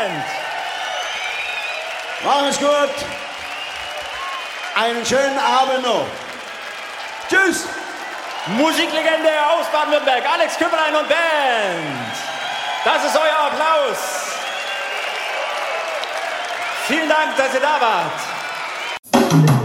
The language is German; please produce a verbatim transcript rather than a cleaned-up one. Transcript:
Band. Mach es gut. Einen schönen Abend noch. Tschüss. Musiklegende aus Baden-Württemberg, Alex Küpperlein und Band. Das ist euer Applaus. Vielen Dank, dass ihr da wart.